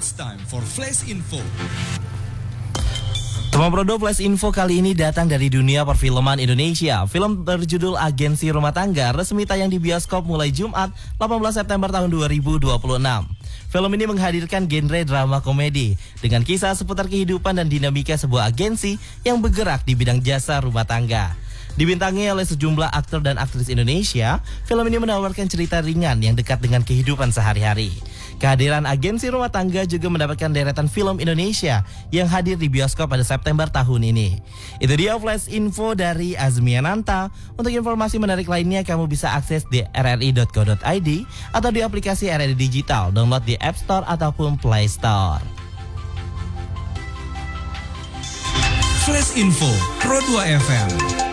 It's time for Flash Info. Teman Prodo, Flash Info kali ini datang dari dunia perfilman Indonesia. Film berjudul Agensi Rumah Tangga resmi tayang di bioskop mulai Jumat 18 September tahun 2026. Film ini menghadirkan genre drama komedi dengan kisah seputar kehidupan dan dinamika sebuah agensi yang bergerak di bidang jasa rumah tangga. Dibintangi oleh sejumlah aktor dan aktris Indonesia, film ini menawarkan cerita ringan yang dekat dengan kehidupan sehari-hari. Kehadiran Agensi Rumah Tangga juga mendapatkan deretan film Indonesia yang hadir di bioskop pada September tahun ini. Itu dia Flash Info dari Azmiananta. Untuk informasi menarik lainnya, kamu bisa akses di rri.co.id atau di aplikasi RRI Digital, download di App Store ataupun Play Store. Flash Info Pro 2 FM.